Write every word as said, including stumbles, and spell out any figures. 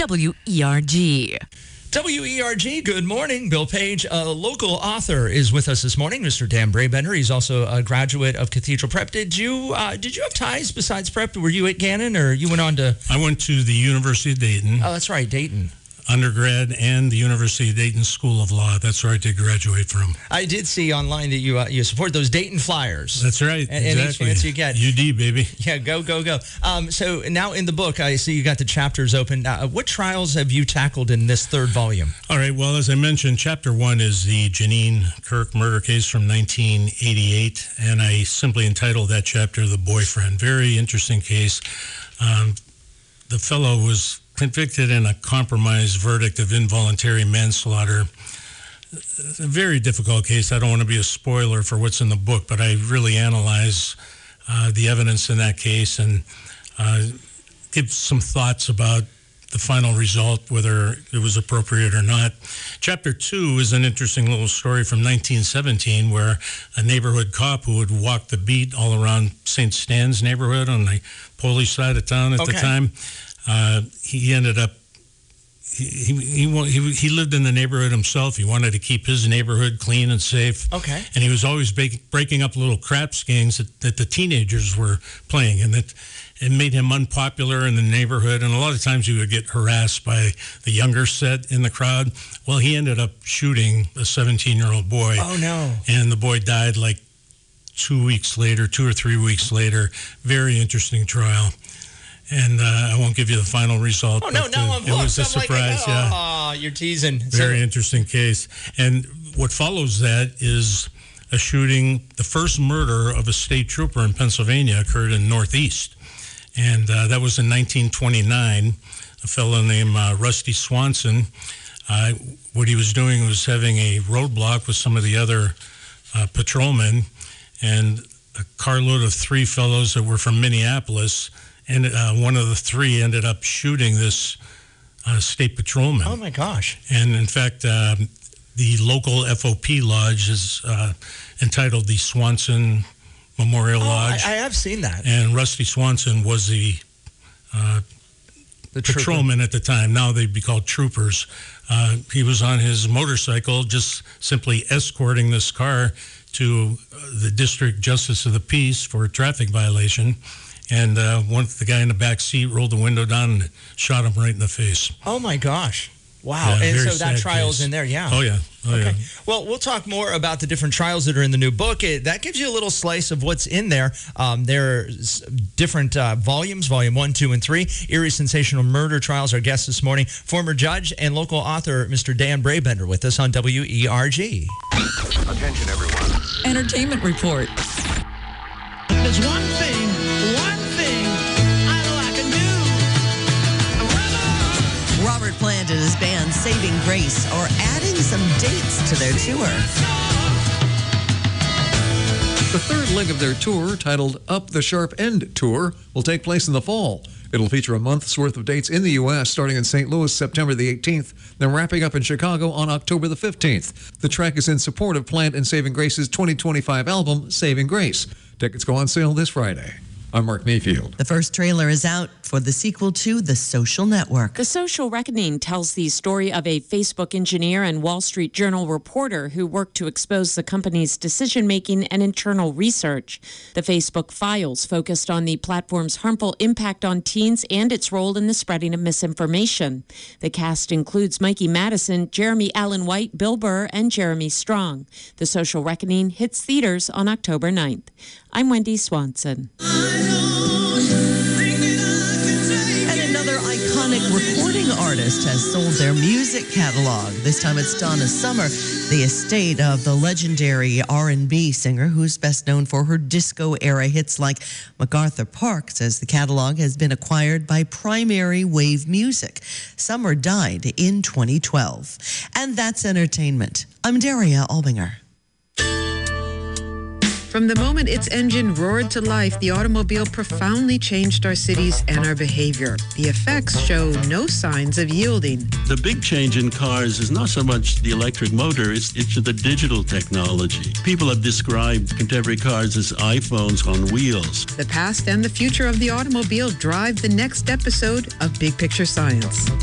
W E R G. W E R G, good morning. Bill Page, a local author, is with us this morning. Mister Dan Brabender, he's also a graduate of Cathedral Prep. Did you uh, did you have ties besides Prep? Were you at Gannon, or you went on to... I went to the University of Dayton. Oh, that's right, Dayton. Undergrad and the University of Dayton School of Law. That's where I did graduate from. I did see online that you uh, you support those Dayton Flyers. That's right. And exactly. Any chance you get. U D, baby. Yeah, go, go, go. Um, so now in the book, I see you got the chapters open. Uh, what trials have you tackled in this third volume? All right. Well, as I mentioned, chapter one is the Janine Kirk murder case from nineteen eighty-eight. And I simply entitled that chapter The Boyfriend. Very interesting case. Um, the fellow was convicted in a compromise verdict of involuntary manslaughter. A very difficult case. I don't want to be a spoiler for what's in the book, but I really analyze uh, the evidence in that case and uh, give some thoughts about the final result, whether it was appropriate or not. Chapter two is an interesting little story from nineteen seventeen where a neighborhood cop who had walked the beat all around Saint Stan's neighborhood on the Polish side of town at Okay. the time, Uh, he ended up, he, he, he, he lived in the neighborhood himself. He wanted to keep his neighborhood clean and safe. Okay. And he was always break, breaking up little craps gangs that, that the teenagers were playing. And that it made him unpopular in the neighborhood. And a lot of times he would get harassed by the younger set in the crowd. Well, he ended up shooting a seventeen-year-old boy. Oh, no. And the boy died like two weeks later, two or three weeks later. Very interesting trial. And uh, I won't give you the final result. Oh, no, but, now uh, I'm it was a hooked. I'm like, surprise, oh, yeah. oh, you're teasing. Very So- interesting case. And what follows that is a shooting. The first murder of a state trooper in Pennsylvania occurred in Northeast. And uh, that was in nineteen twenty-nine. A fellow named uh, Rusty Swanson. Uh, what he was doing was having a roadblock with some of the other uh, patrolmen. And a carload of three fellows that were from Minneapolis. And uh, one of the three ended up shooting this uh, state patrolman. Oh, my gosh. And in fact, um, the local F O P lodge is uh, entitled the Swanson Memorial Oh, I, Lodge. I have seen that. And Rusty Swanson was the, uh, The trooper. patrolman at the time. Now they'd be called troopers. Uh, he was on his motorcycle just simply escorting this car to uh, the district justice of the peace for a traffic violation. And uh, one the guy in the back seat rolled the window down and shot him right in the face. Oh, my gosh. Wow. Yeah, and very so that sad trial's case. in there, yeah. Oh, yeah. Oh, Okay. yeah. Well, we'll talk more about the different trials that are in the new book. It, that gives you a little slice of what's in there. Um, there's different uh, volumes, volume one, two, and three. Eerie Sensational Murder Trials. Our guest this morning, former judge and local author, Mister Dan Brabender, with us on W E R G. Attention, everyone. Entertainment report. There's one thing, one thing I know I can do. Robert Plant and his band Saving Grace are adding some dates to their tour. The third leg of their tour, titled Up the Sharp End Tour, will take place in the fall. It'll feature a month's worth of dates in the U S, starting in Saint Louis September the eighteenth, then wrapping up in Chicago on October the fifteenth. The track is in support of Plant and Saving Grace's twenty twenty-five album, Saving Grace. Tickets go on sale this Friday. I'm Mark Mayfield. The first trailer is out for the sequel to The Social Network. The Social Reckoning tells the story of a Facebook engineer and Wall Street Journal reporter who worked to expose the company's decision-making and internal research. The Facebook files focused on the platform's harmful impact on teens and its role in the spreading of misinformation. The cast includes Mikey Madison, Jeremy Allen White, Bill Burr, and Jeremy Strong. The Social Reckoning hits theaters on October ninth. I'm Wendy Swanson. And another iconic recording artist has sold their music catalog. This time it's Donna Summer, the estate of the legendary R and B singer who's best known for her disco-era hits like MacArthur Park, says the catalog has been acquired by Primary Wave Music. Summer died in twenty twelve. And that's entertainment. I'm Daria Albinger. From the moment its engine roared to life, the automobile profoundly changed our cities and our behavior. The effects show no signs of yielding. The big change in cars is not so much the electric motor, it's, it's the digital technology. People have described contemporary cars as iPhones on wheels. The past and the future of the automobile drive the next episode of Big Picture Science.